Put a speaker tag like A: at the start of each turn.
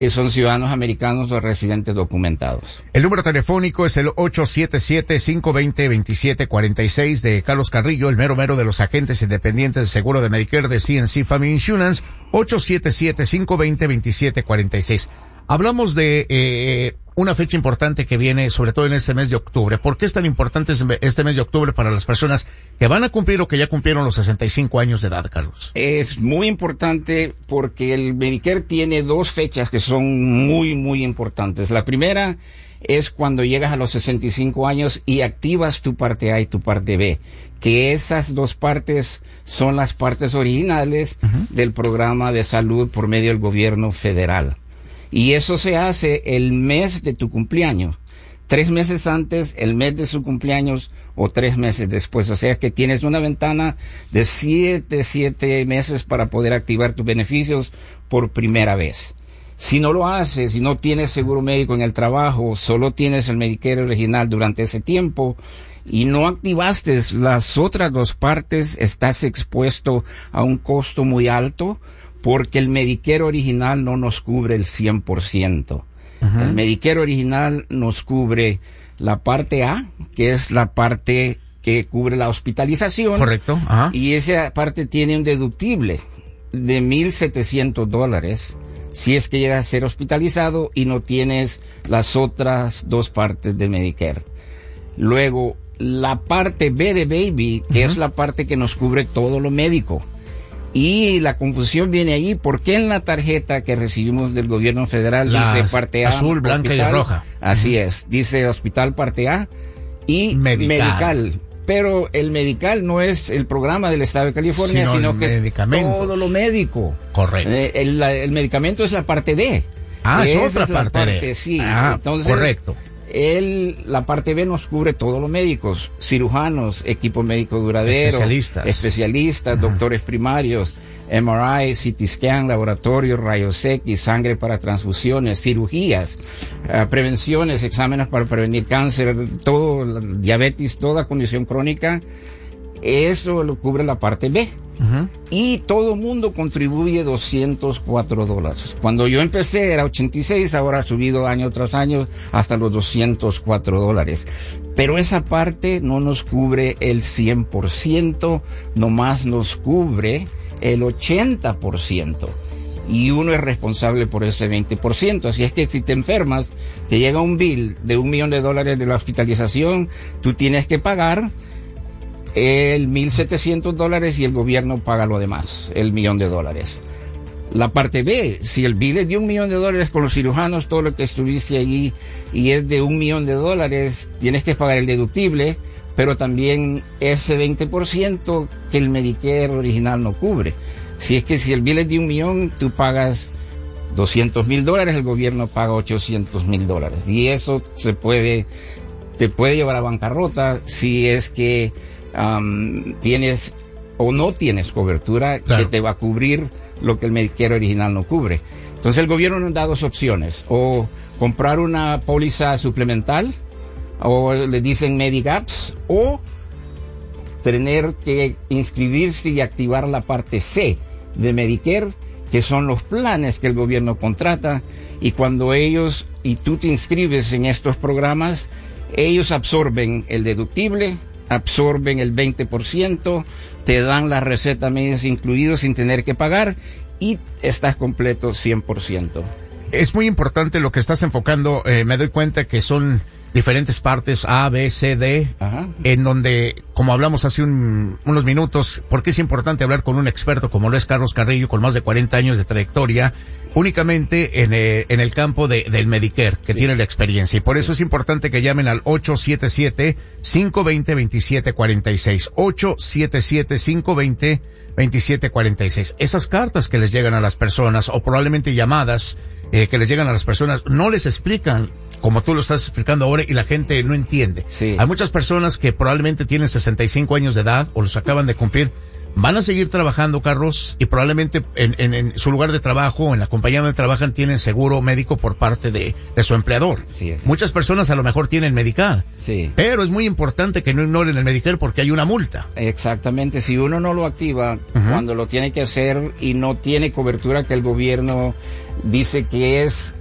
A: que son ciudadanos americanos o residentes documentados.
B: El número telefónico es el 877-520-2746 de Carlos Carrillo, el mero de los agentes independientes de seguro de Medicare de CNC Family Insurance, 877-520-2746. Hablamos de una fecha importante que viene, sobre todo en este mes de octubre. ¿Por qué es tan importante este mes de octubre para las personas que van a cumplir o que ya cumplieron los 65 años de edad, Carlos?
A: Es muy importante porque el Medicare tiene dos fechas que son muy, muy importantes. La primera es cuando llegas a los 65 años y activas tu parte A y tu parte B, que esas dos partes son las partes originales del programa de salud por medio del gobierno federal. Y eso se hace el mes de tu cumpleaños. 3 meses antes, el mes de su cumpleaños o 3 meses después. O sea que tienes una ventana de 7 meses para poder activar tus beneficios por primera vez. Si no lo haces, si no tienes seguro médico en el trabajo, solo tienes el Medicare original durante ese tiempo y no activaste las otras dos partes, estás expuesto a un costo muy alto, porque el Medicare original no nos cubre el 100%. El Medicare original nos cubre la parte A, que es la parte que cubre la hospitalización.
B: Correcto.
A: Y esa parte tiene un deductible de $1,700 si es que llegas a ser hospitalizado y no tienes las otras dos partes de Medicare. Luego, la parte B de Baby, que es la parte que nos cubre todo lo médico. Y la confusión viene ahí porque en la tarjeta que recibimos del gobierno federal dice parte A.
B: Azul, blanca
A: hospital,
B: y roja.
A: Así es. Dice hospital parte A y medical. Pero el medical no es el programa del estado de California, sino que es todo lo médico.
B: Correcto.
A: El medicamento es la parte D.
B: Es otra parte D.
A: Sí.
B: Entonces, correcto.
A: La parte B nos cubre todos los médicos, cirujanos, equipo médico duradero, especialistas, doctores primarios, MRI, CT scan, laboratorio, rayos X, sangre para transfusiones, cirugías, prevenciones, exámenes para prevenir cáncer, todo, diabetes, toda condición crónica. Eso lo cubre la parte B. Y todo mundo contribuye $204. Cuando yo empecé era 86, ahora ha subido año tras año hasta los $204. Pero esa parte no nos cubre el 100%, nomás nos cubre el 80%. Y uno es responsable por ese 20%. Así es que si te enfermas, te llega un bill de $1 millón de la hospitalización, tú tienes que pagar el $1,700 y el gobierno paga lo demás, el $1 millón. La parte B, si el bill es de $1 millón con los cirujanos, todo lo que estuviste allí, y es de $1 millón, tienes que pagar el deductible, pero también ese 20% que el Medicare original no cubre. Si el bill es de $1 millón, tú pagas $200,000, el gobierno paga $800,000. Y eso te puede llevar a bancarrota si es que tienes o no tienes cobertura, claro, que te va a cubrir lo que el Medicare original no cubre. Entonces el gobierno nos da dos opciones: o comprar una póliza suplemental, o le dicen Medigaps, o tener que inscribirse y activar la parte C de Medicare, que son los planes que el gobierno contrata, y cuando tú te inscribes en estos programas, ellos absorben el deductible, absorben el 20%, te dan la receta médica incluido sin tener que pagar y estás completo 100%.
B: Es muy importante lo que estás enfocando, me doy cuenta que son diferentes partes, A, B, C, D, en donde, como hablamos hace unos minutos, porque es importante hablar con un experto como lo es Carlos Carrillo, con más de 40 años de trayectoria, únicamente en el campo del Medicare, que tiene la experiencia. Y por eso es importante que llamen al 877-520-2746. 877-520-2746. Esas cartas que les llegan a las personas, o probablemente llamadas que les llegan a las personas, no les explican como tú lo estás explicando ahora y la gente no entiende. Sí. Hay muchas personas que probablemente tienen 65 años de edad o los acaban de cumplir, van a seguir trabajando, Carlos, y probablemente en su lugar de trabajo o en la compañía donde trabajan tienen seguro médico por parte de su empleador. Sí. Muchas personas a lo mejor tienen Medical, pero es muy importante que no ignoren el Medicare porque hay una multa.
A: Exactamente, si uno no lo activa cuando lo tiene que hacer y no tiene cobertura que el gobierno dice que es